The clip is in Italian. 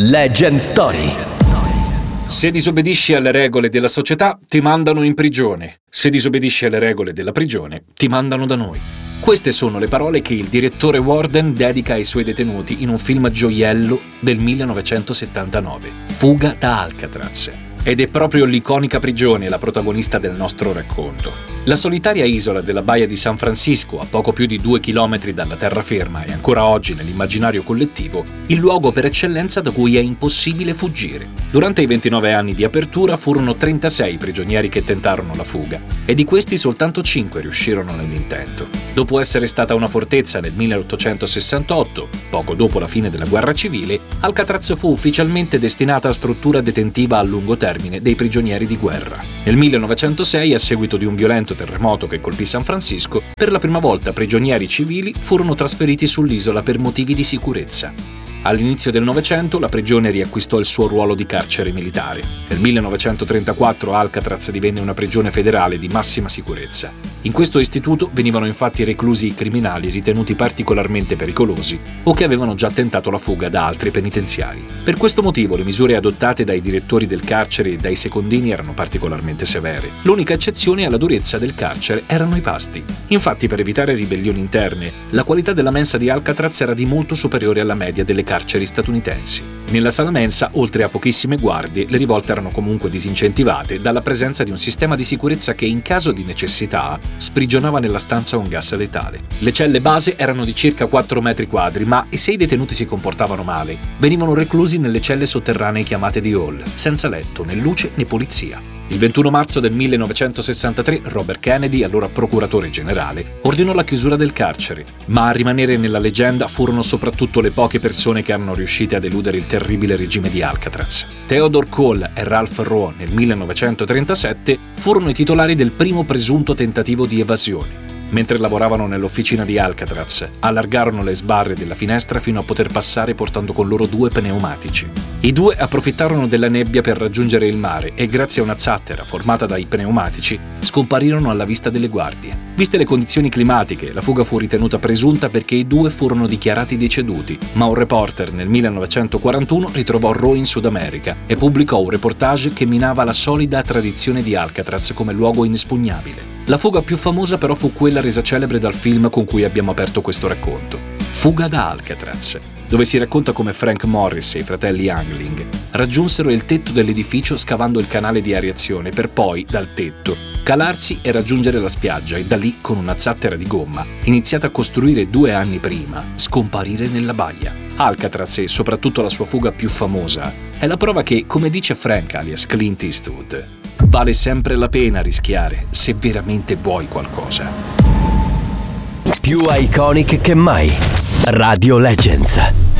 Legend Story. Se disobbedisci alle regole della società, ti mandano in prigione. Se disobbedisci alle regole della prigione, ti mandano da noi. Queste sono le parole che il direttore Warden dedica ai suoi detenuti in un film gioiello del 1979, Fuga da Alcatraz. Ed è proprio l'iconica prigione la protagonista del nostro racconto. La solitaria isola della baia di San Francisco, a poco più di 2 chilometri dalla terraferma e ancora oggi nell'immaginario collettivo, il luogo per eccellenza da cui è impossibile fuggire. Durante i 29 anni di apertura furono 36 prigionieri che tentarono la fuga e di questi soltanto 5 riuscirono nell'intento. Dopo essere stata una fortezza nel 1868, poco dopo la fine della guerra civile, Alcatraz fu ufficialmente destinata a struttura detentiva a lungo termine dei prigionieri di guerra. Nel 1906, a seguito di un violento terremoto che colpì San Francisco, per la prima volta prigionieri civili furono trasferiti sull'isola per motivi di sicurezza. All'inizio del Novecento la prigione riacquistò il suo ruolo di carcere militare. Nel 1934 Alcatraz divenne una prigione federale di massima sicurezza. In questo istituto venivano infatti reclusi i criminali ritenuti particolarmente pericolosi o che avevano già tentato la fuga da altri penitenziari. Per questo motivo le misure adottate dai direttori del carcere e dai secondini erano particolarmente severe. L'unica eccezione alla durezza del carcere erano i pasti. Infatti, per evitare ribellioni interne, la qualità della mensa di Alcatraz era di molto superiore alla media delle carceri statunitensi. Nella sala mensa, oltre a pochissime guardie, le rivolte erano comunque disincentivate dalla presenza di un sistema di sicurezza che, in caso di necessità, sprigionava nella stanza un gas letale. Le celle base erano di circa 4 metri quadri, ma se i detenuti si comportavano male, venivano reclusi nelle celle sotterranee chiamate di hall, senza letto, né luce né polizia. Il 21 marzo del 1963 Robert Kennedy, allora procuratore generale, ordinò la chiusura del carcere, ma a rimanere nella leggenda furono soprattutto le poche persone che erano riuscite ad eludere il terribile regime di Alcatraz. Theodore Cole e Ralph Rowe nel 1937 furono i titolari del primo presunto tentativo di evasione. Mentre lavoravano nell'officina di Alcatraz, allargarono le sbarre della finestra fino a poter passare portando con loro 2 pneumatici. I 2 approfittarono della nebbia per raggiungere il mare e, grazie a una zattera formata dai pneumatici, scomparirono alla vista delle guardie. Viste le condizioni climatiche, la fuga fu ritenuta presunta perché i 2 furono dichiarati deceduti, ma un reporter nel 1941 ritrovò Rowe in Sud America e pubblicò un reportage che minava la solida tradizione di Alcatraz come luogo inespugnabile. La fuga più famosa però fu quella resa celebre dal film con cui abbiamo aperto questo racconto, Fuga da Alcatraz, dove si racconta come Frank Morris e i fratelli Youngling raggiunsero il tetto dell'edificio scavando il canale di areazione per poi, dal tetto, calarsi e raggiungere la spiaggia e da lì, con una zattera di gomma, iniziata a costruire 2 anni prima, scomparire nella baia. Alcatraz e soprattutto la sua fuga più famosa è la prova che, come dice Frank alias Clint Eastwood, vale sempre la pena rischiare se veramente vuoi qualcosa. Più iconic che mai. Radio Legends.